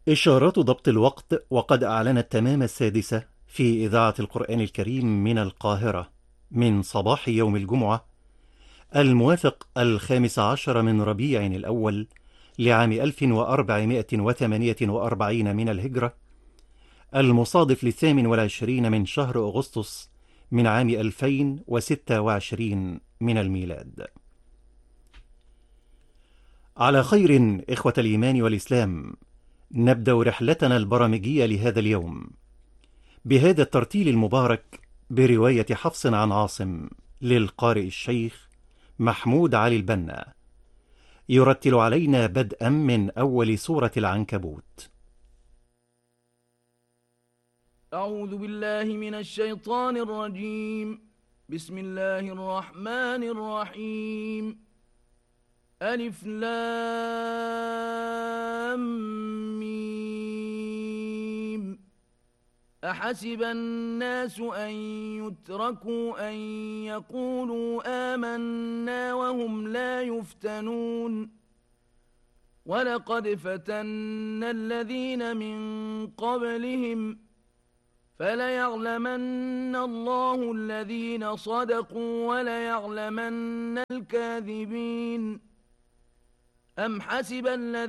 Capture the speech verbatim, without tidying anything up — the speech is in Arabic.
إشارات ضبط الوقت، وقد أعلنت تمام السادسة في إذاعة القرآن الكريم من القاهرة من صباح يوم الجمعة الموافق الخامس عشر من ربيع الأول لعام ألف وأربعمائة وثمانية وأربعين من الهجرة، المصادف للثامن والعشرين من شهر أغسطس من عام ألفين وستة وعشرين من الميلاد. على خير إخوة الإيمان والإسلام، نبدأ رحلتنا البرامجية لهذا اليوم بهذا الترتيل المبارك برواية حفص عن عاصم للقارئ الشيخ محمود علي البنا، يرتل علينا بدءا من أول سورة العنكبوت. أعوذ بالله من الشيطان الرجيم. بسم الله الرحمن الرحيم. ألف لام ميم. أحسب الناس أن يتركوا أن يقولوا آمنا وهم لا يفتنون. ولقد فتنا الذين من قبلهم فليعلمن الله الذين صدقوا وليعلمن الكاذبين. أم حسب الذين